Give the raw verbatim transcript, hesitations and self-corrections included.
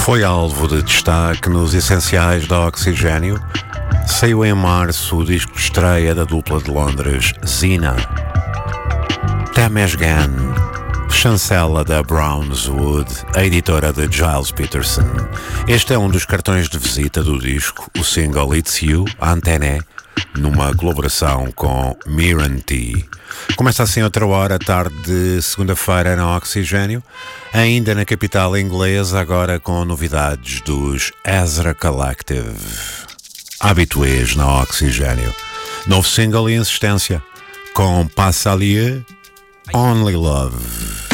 Foi alvo de destaque nos essenciais da Oxigênio. Saiu em março o disco de estreia da dupla de Londres, Zina. Temesgen, chancela da Brownswood, a editora de Giles Peterson. Este é um dos cartões de visita do disco, o single It's You, Antennae, numa colaboração com Miran T. Começa assim outra hora, tarde de segunda-feira na Oxigênio, ainda na capital inglesa, agora com novidades dos Ezra Collective. Habituês na Oxigênio. Novo single e insistência com Passalier, Only Love.